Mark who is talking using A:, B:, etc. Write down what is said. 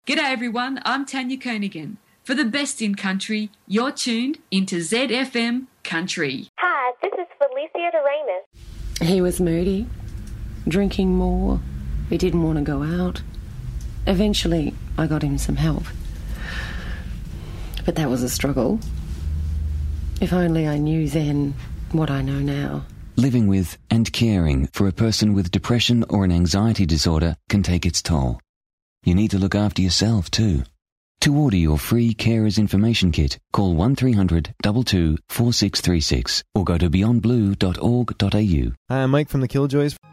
A: G'day everyone, I'm Tanya Konigan. For the best in country, you're tuned into ZFM Country.
B: Hi, this is Felicia Doremus.
C: He was moody, drinking more. He didn't want to go out. Eventually, I got him some help. But that was a struggle. If only I knew then what I know now.
D: Living with and caring for a person with depression or an anxiety disorder can take its toll. You need to look after yourself too. To order your free Carers Information Kit, call 1300 22 4636 or go to beyondblue.org.au.
E: Hi, I'm Mike from the Killjoys.